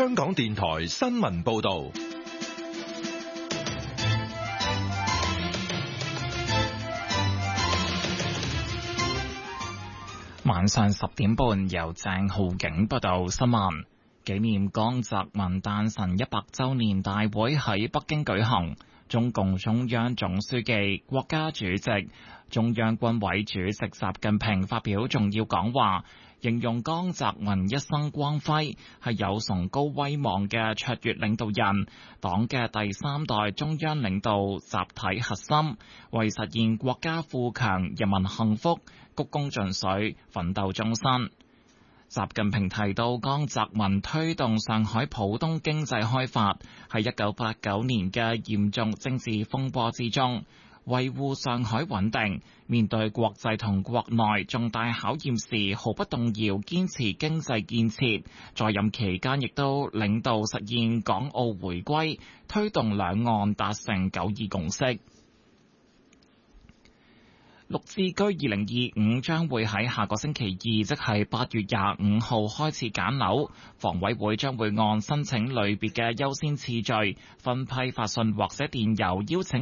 香港電台新聞報道。 晚上10點半，由鄭浩景報道新聞。紀念江澤民誕辰100週年大會喺北京舉行，中共中央總書記、國家主席、中央軍委主席習近平發表重要講話，形容江澤民一生光輝，係有崇高威望嘅卓越領導人，黨嘅第3代中央領導集體核心，為實現國家富強、人民幸福鞠躬盡瘁，奮鬥終身。習近平提到，江澤民推動上海浦東經濟開發，喺1989年嘅嚴重政治風波之中，維護上海穩定，面對國際同國內重大考驗時，毫不動搖堅持經濟建設。在任期間，亦都領導實現港澳回歸，推動兩岸達成9·2共識。綠置居2025將會喺下個星期二，即係8月25號開始揀樓，房委會將會按申請類別嘅優先次序分批發信或者電郵邀請